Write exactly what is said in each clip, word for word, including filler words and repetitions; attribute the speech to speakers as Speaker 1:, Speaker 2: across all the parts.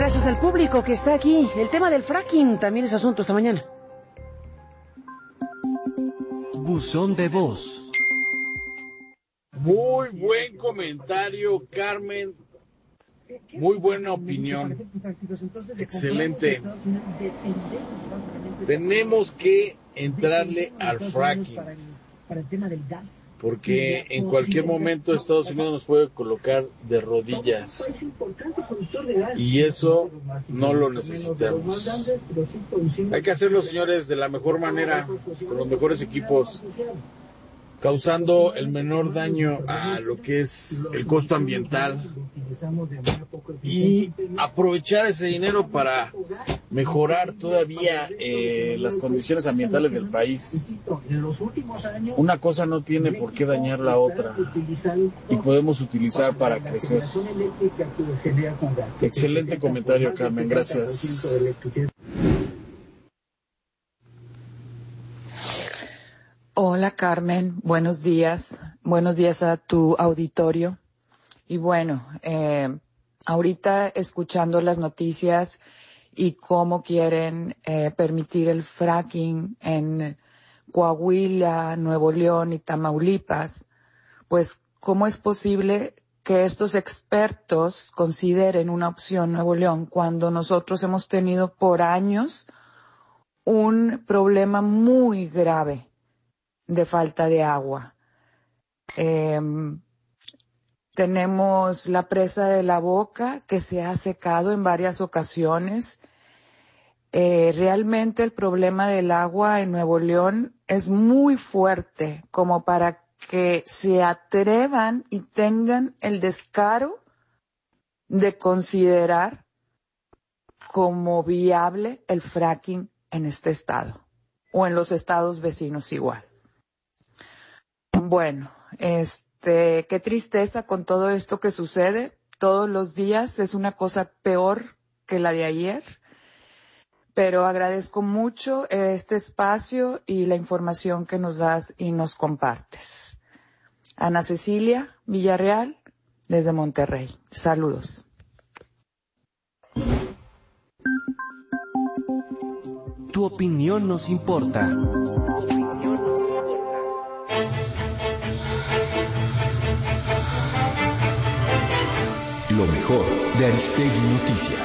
Speaker 1: Gracias al público que está aquí. El tema del fracking también es asunto esta mañana.
Speaker 2: Buzón de voz.
Speaker 3: Muy buen comentario, Carmen. Muy buena opinión. Excelente. Tenemos que entrarle al fracking, porque en cualquier momento Estados Unidos nos puede colocar de rodillas, y eso no lo necesitamos. Hay que hacerlo, señores, de la mejor manera, con los mejores equipos, causando el menor daño a lo que es el costo ambiental, y aprovechar ese dinero para mejorar todavía eh, las condiciones ambientales del país. Una cosa no tiene por qué dañar la otra, y podemos utilizar para crecer. Excelente comentario, Carmen, gracias.
Speaker 4: Hola, Carmen, buenos días, buenos días a tu auditorio. Y bueno, eh, ahorita escuchando las noticias y cómo quieren eh, permitir el fracking en Coahuila, Nuevo León y Tamaulipas, pues ¿cómo es posible que estos expertos consideren una opción Nuevo León cuando nosotros hemos tenido por años un problema muy grave de falta de agua? Eh, tenemos la presa de La Boca que se ha secado en varias ocasiones. Eh, realmente el problema del agua en Nuevo León es muy fuerte como para que se atrevan y tengan el descaro de considerar como viable el fracking en este estado o en los estados vecinos igual. Bueno, este, qué tristeza con todo esto que sucede todos los días. Es una cosa peor que la de ayer, pero agradezco mucho este espacio y la información que nos das y nos compartes. Ana Cecilia Villarreal, desde Monterrey. Saludos.
Speaker 2: Tu opinión nos importa. Lo mejor de Aristegui Noticias.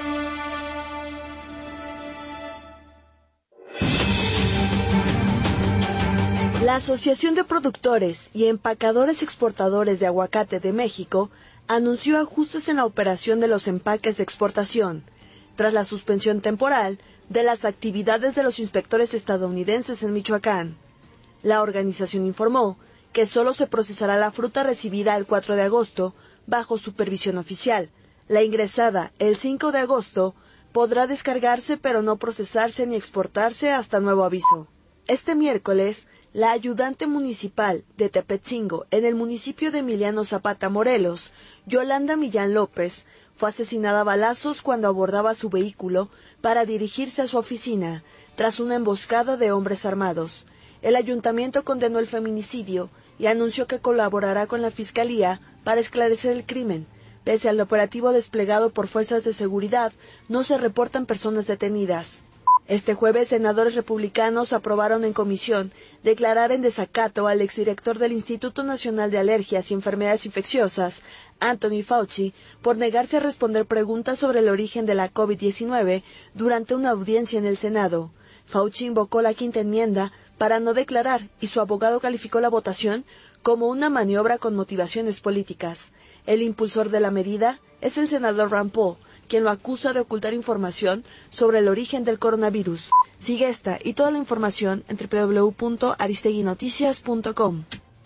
Speaker 5: La Asociación de Productores y Empacadores Exportadores de Aguacate de México anunció ajustes en la operación de los empaques de exportación, tras la suspensión temporal de las actividades de los inspectores estadounidenses en Michoacán. La organización informó que solo se procesará la fruta recibida el cuatro de agosto bajo supervisión oficial. La ingresada el cinco de agosto podrá descargarse pero no procesarse ni exportarse hasta nuevo aviso. Este miércoles, la ayudante municipal de Tepetzingo, en el municipio de Emiliano Zapata, Morelos, Yolanda Millán López, fue asesinada a balazos cuando abordaba su vehículo para dirigirse a su oficina, tras una emboscada de hombres armados. El ayuntamiento condenó el feminicidio y anunció que colaborará con la Fiscalía para esclarecer el crimen. Pese al operativo desplegado por fuerzas de seguridad, no se reportan personas detenidas. Este jueves, senadores republicanos aprobaron en comisión declarar en desacato al exdirector del Instituto Nacional de Alergias y Enfermedades Infecciosas, Anthony Fauci, por negarse a responder preguntas sobre el origen de la COVID diecinueve durante una audiencia en el Senado. Fauci invocó la quinta enmienda para no declarar y su abogado calificó la votación como una maniobra con motivaciones políticas. El impulsor de la medida es el senador Rand Paul, quien lo acusa de ocultar información sobre el origen del coronavirus. Sigue esta y toda la información en doble u doble u doble u punto aristegui noticias punto com.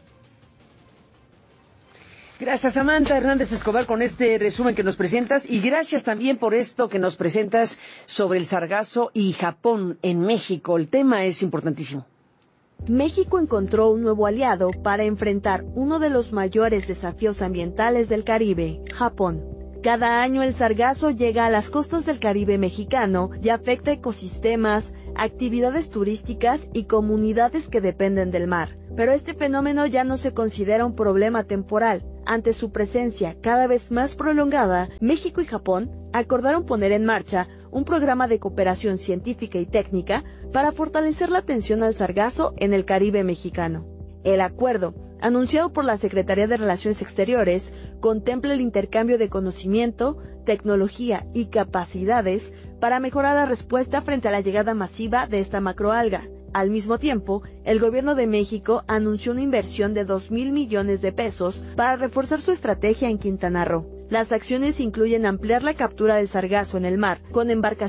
Speaker 1: Gracias, Samantha Hernández Escobar, con este resumen que nos presentas, y gracias también por esto que nos presentas sobre el sargazo y Japón en México. El tema es importantísimo.
Speaker 5: México encontró un nuevo aliado para enfrentar uno de los mayores desafíos ambientales del Caribe, Japón. Cada año el sargazo llega a las costas del Caribe mexicano y afecta ecosistemas, actividades turísticas y comunidades que dependen del mar. Pero este fenómeno ya no se considera un problema temporal. Ante su presencia cada vez más prolongada, México y Japón acordaron poner en marcha un programa de cooperación científica y técnica para fortalecer la atención al sargazo en el Caribe mexicano. El acuerdo, anunciado por la Secretaría de Relaciones Exteriores, contempla el intercambio de conocimiento, tecnología y capacidades para mejorar la respuesta frente a la llegada masiva de esta macroalga. Al mismo tiempo, el gobierno de México anunció una inversión de dos mil millones de pesos para reforzar su estrategia en Quintana Roo. Las acciones incluyen ampliar la captura del sargazo en el mar con embarcaciones